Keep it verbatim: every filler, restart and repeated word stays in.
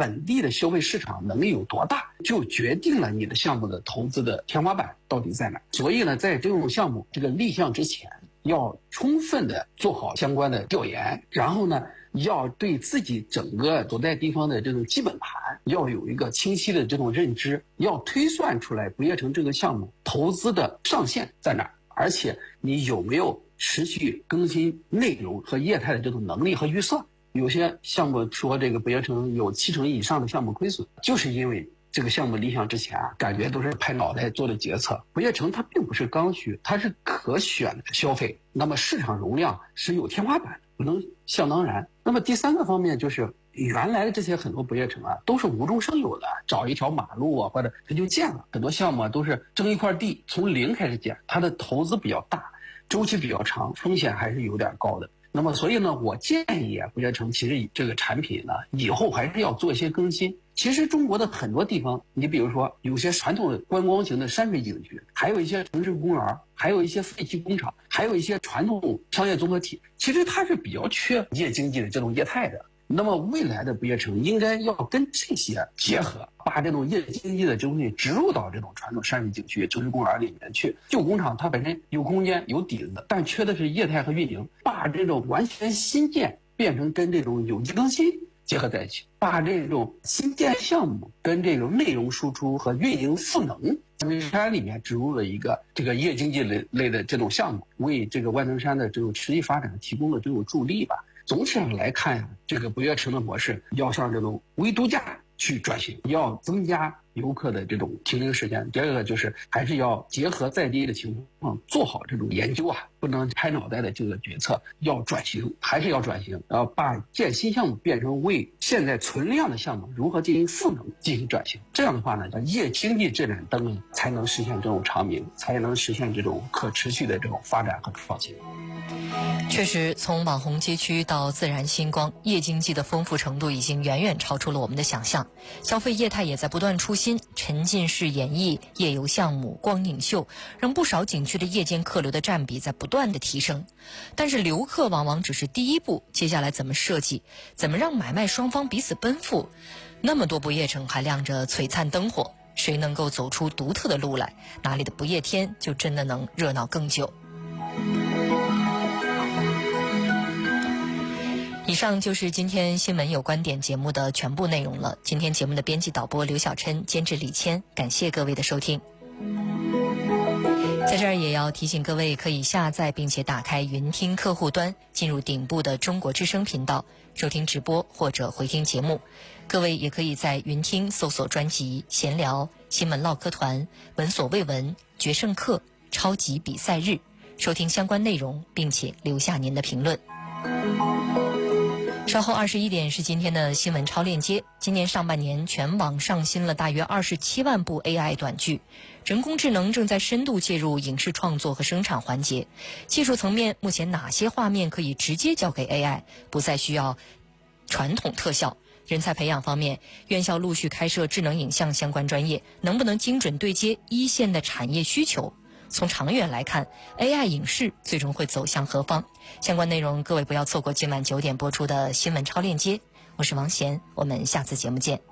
本地的消费市场能力有多大，就决定了你的项目的投资的天花板到底在哪。所以呢，在这种项目这个立项之前，要充分的做好相关的调研，然后呢，要对自己整个所在地方的这种基本盘要有一个清晰的这种认知，要推算出来不夜城这个项目投资的上限在哪儿，而且你有没有持续更新内容和业态的这种能力和预算。有些项目说这个不夜城有七成以上的项目亏损，就是因为这个项目立项之前啊，感觉都是拍脑袋做的决策。不夜城它并不是刚需，它是可选的消费，那么市场容量是有天花板，不能想当然。那么第三个方面就是原来的这些很多不夜城啊，都是无中生有的，找一条马路啊，或者它就建了。很多项目啊都是征一块地，从零开始建，它的投资比较大，周期比较长，风险还是有点高的。那么所以呢，我建议啊，不夜城其实这个产品呢，以后还是要做一些更新。其实中国的很多地方，你比如说有些传统的观光型的山水景区，还有一些城市公园，还有一些废弃工厂，还有一些传统商业综合体，其实它是比较缺夜经济的这种业态的。那么未来的不夜城应该要跟这些结合，把这种夜经济的东西植入到这种传统山水景区、城市公园里面去。旧工厂它本身有空间有底子，但缺的是业态和运营，把这种完全新建变成跟这种有机更新结合在一起，把这种新建项目跟这种内容输出和运营赋能万能山里面植入了一个这个夜经济类类的这种项目，为这个万能山的这种持续发展提供了这种助力吧。总体上来看呀，这个不夜城的模式要向这种微度假去转型，要增加游客的这种停留时间。第二个就是还是要结合在地的情况做好这种研究啊，不能拍脑袋的这个决策，要转型，还是要转型，然后把建新项目变成为现在存量的项目如何进行赋能进行转型。这样的话呢，夜经济这盏灯才能实现这种长明，才能实现这种可持续的这种发展和创新。 确实，从网红街区到自然星光，夜经济的丰富程度已经远远超出了我们的想象。消费业态也在不断出新，沉浸式演绎、夜游项目、光影秀，让不少景区的夜间客流的占比在不断的提升。但是留客往往只是第一步，接下来怎么设计，怎么让买卖双方彼此奔赴？那么多不夜城还亮着璀璨灯火，谁能够走出独特的路来，哪里的不夜天就真的能热闹更久。以上就是今天新闻有观点节目的全部内容了。今天节目的编辑导播刘小琛，监制李谦，感谢各位的收听。在这儿也要提醒各位，可以下载并且打开云听客户端，进入顶部的中国之声频道，收听直播或者回听节目。各位也可以在云听搜索专辑闲聊、新闻唠嗑团、闻所未闻、决胜课、超级比赛日，收听相关内容，并且留下您的评论。稍后二十一点是今天的新闻超链接。今年上半年全网上新了大约二十七万部 A I 短剧，人工智能正在深度介入影视创作和生产环节。技术层面，目前哪些画面可以直接交给 A I， 不再需要传统特效？人才培养方面，院校陆续开设智能影像相关专业，能不能精准对接一线的产业需求？从长远来看 ，A I 影视最终会走向何方？相关内容各位不要错过今晚九点播出的新闻超链接。我是王贤，我们下次节目见。